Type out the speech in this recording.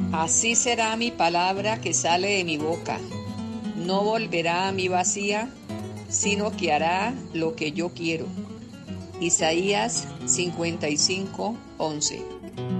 Así será mi palabra que sale de mi boca. No volverá a mí vacía, sino que hará lo que yo quiero. Isaías 55:11.